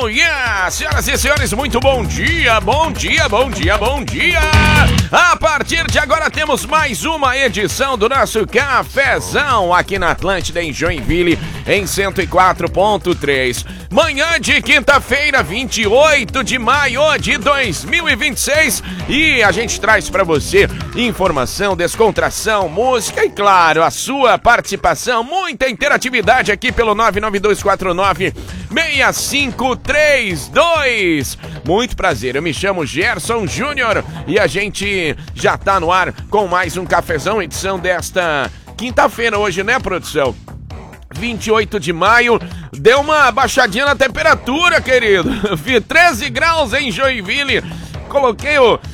yeah! Senhoras e senhores, muito bom dia, bom dia, bom dia, bom dia! A partir de agora temos mais uma edição do nosso Cafezão aqui na Atlântida, em Joinville, em 104.3. Manhã de quinta-feira, 28 de maio de 2026, e a gente traz para você informação, descontração, música e, claro, a sua participação, muita interatividade aqui pelo 99249-6532. Muito prazer, eu me chamo Gerson Júnior e a gente já tá no ar com mais um Cafezão, edição desta quinta-feira hoje, né, produção? 28 de maio, deu uma baixadinha na temperatura, querido. 13 graus em Joinville. Coloquei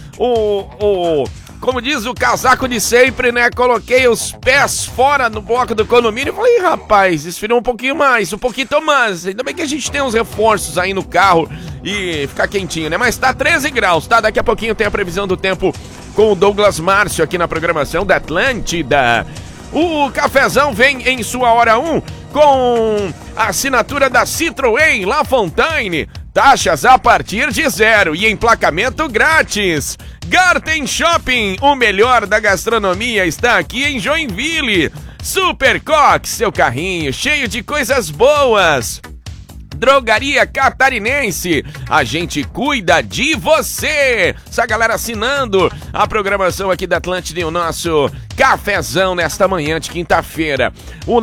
como diz o casaco de sempre, né? Coloquei os pés fora no bloco do condomínio e falei, rapaz, esfriou um pouquinho mais, um pouquinho mais. Ainda bem que a gente tem uns reforços aí no carro e ficar quentinho, né? Mas tá 13 graus, tá? Daqui a pouquinho tem a previsão do tempo com o Douglas Márcio aqui na programação da Atlântida. O Cafezão vem em sua hora 1 com a assinatura da Citroën La Fontaine. Taxas a partir de 0 e emplacamento grátis. Garten Shopping, o melhor da gastronomia, está aqui em Joinville. Super Cox, seu carrinho cheio de coisas boas. Drogaria Catarinense, a gente cuida de você. Essa galera assinando a programação aqui da Atlântida e o nosso Cafezão nesta manhã de quinta-feira. O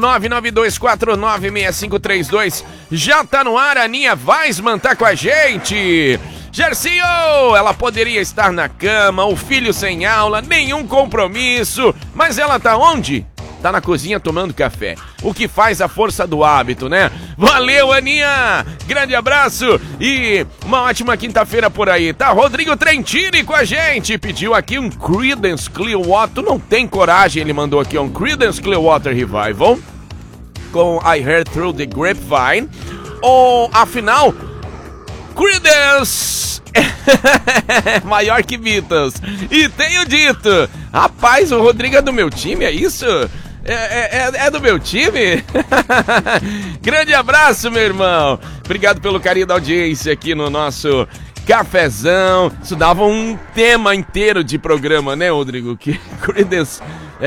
992496532 já tá no ar, a Aninha Weisman tá com a gente. Gercinho, ela poderia estar na cama, o filho sem aula, nenhum compromisso, mas ela tá onde? Tá na cozinha tomando café, o que faz a força do hábito, né? Valeu, Aninha! Grande abraço e uma ótima quinta-feira por aí, tá? Rodrigo Trentini com a gente, pediu aqui um Creedence Clearwater, não tem coragem, ele mandou aqui um Creedence Clearwater Revival com I Heard Through the Grapevine, ou afinal, Creedence maior que Beatles. E tenho dito, rapaz, o Rodrigo é do meu time, é isso? É do meu time? Grande abraço, meu irmão. Obrigado pelo carinho da audiência aqui no nosso Cafezão. Isso dava um tema inteiro de programa, né, Rodrigo? Que Creedence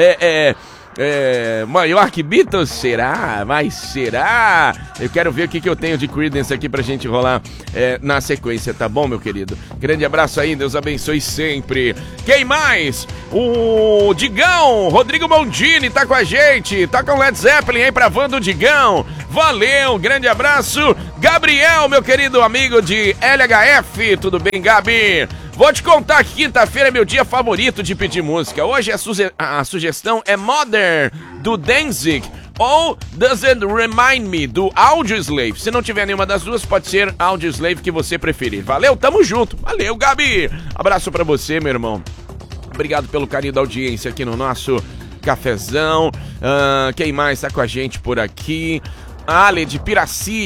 maior que Beatles? Será? Mas será? Eu quero ver o que eu tenho de Creedence aqui pra gente rolar na sequência, tá bom, meu querido? Grande abraço aí, Deus abençoe sempre. Quem mais? O Digão, Rodrigo Mondini tá com a gente, tá com Led Zeppelin aí pra van do Digão. Valeu, grande abraço. Gabriel, meu querido amigo de LHF, tudo bem, Gabi? Vou te contar que quinta-feira é meu dia favorito de pedir música. Hoje a sugestão é Modern, do Danzig, ou Does It Remind Me, do Audioslave. Se não tiver nenhuma das duas, pode ser Audioslave que você preferir. Valeu, tamo junto. Valeu, Gabi. Abraço pra você, meu irmão. Obrigado pelo carinho da audiência aqui no nosso Cafezão. Quem mais tá com a gente por aqui? Ale de Piraci.